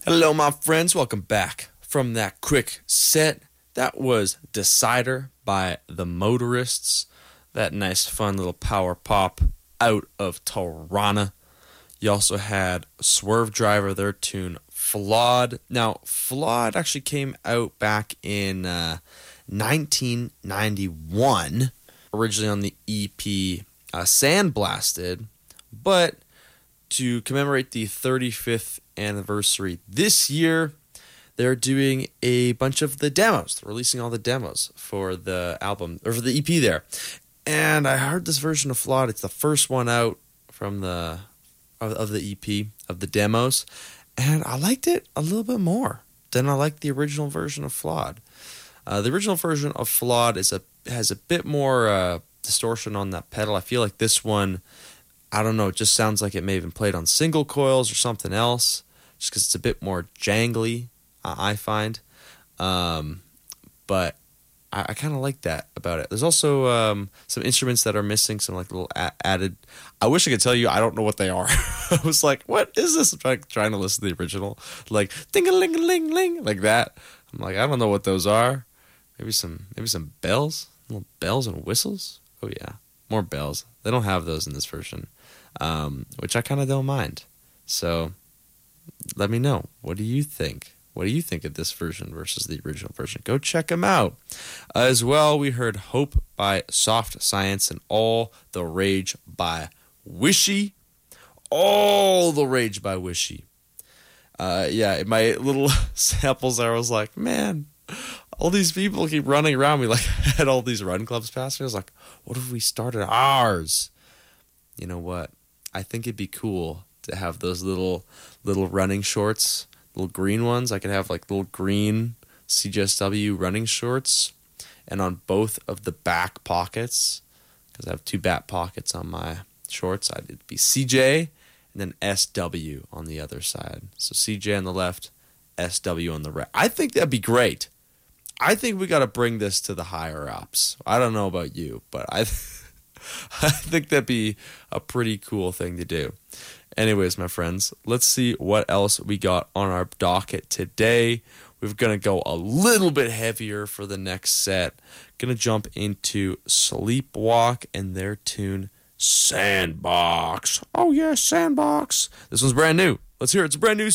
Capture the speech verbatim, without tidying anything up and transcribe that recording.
Hello, my friends. Welcome back from that quick set. That was Decider by The Motorists. That nice, fun little power pop out of Tirana. You also had Swerve Driver, their tune Flawed. Now, Flawed actually came out back in uh, nineteen ninety-one, originally on the E P uh, Sandblasted, but to commemorate the thirty-fifth anniversary this year, they're doing a bunch of the demos. They're releasing all the demos for the album, or for the E P there. And I heard this version of Flawed. It's the first one out from the of, of the E P, of the demos. And I liked it a little bit more than I liked the original version of Flawed. Uh, the original version of Flawed is a has a bit more uh, distortion on that pedal. I feel like this one, I don't know, it just sounds like it may have been played on single coils or something else, just because it's a bit more jangly, uh, I find. Um, but I, I kind of like that about it. There's also um, some instruments that are missing, some like little a- added... I wish I could tell you, I don't know what they are. I was like, what is this? I'm trying, trying to listen to the original. Like, ding-a-ling-a-ling-ling, like that. I'm like, I don't know what those are. Maybe some maybe some bells? Little bells and whistles? Oh, yeah. More bells. They don't have those in this version. Um, which I kind of don't mind. So let me know. What do you think? What do you think of this version versus the original version? Go check them out. Uh, as well, we heard Hope by Soft Science and All the Rage by Wishy. All the Rage by Wishy. Uh, yeah, in my little samples there, I was like, man, all these people keep running around me. Like, I had all these run clubs past me. I was like, what if we started ours? You know what? I think it'd be cool to have those little little running shorts, little green ones. I could have like little green C J S W running shorts, and on both of the back pockets, because I have two back pockets on my shorts, it'd be C J and then S W on the other side. So C J on the left, S W on the right. I think that'd be great. I think we got to bring this to the higher ups. I don't know about you, but I. I think that'd be a pretty cool thing to do. Anyways, my friends, let's see what else we got on our docket today. We're going to go a little bit heavier for the next set. Going to jump into Sleepwalk and their tune Sandbox. Oh, yeah, Sandbox. This one's brand new. Let's hear it. It's a brand new